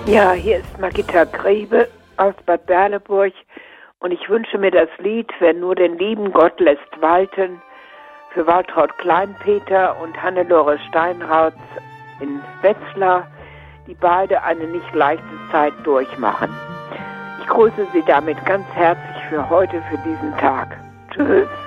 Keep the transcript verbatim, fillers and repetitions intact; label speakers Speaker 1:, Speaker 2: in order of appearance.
Speaker 1: Ja, hier ist Margita Grebe aus Bad Berleburg und ich wünsche mir das Lied "Wer nur den lieben Gott lässt walten" für Waltraud Kleinpeter und Hannelore Steinrautz in Wetzlar, die beide eine nicht leichte Zeit durchmachen. Ich grüße Sie damit ganz herzlich für heute, für diesen Tag. Tschüss.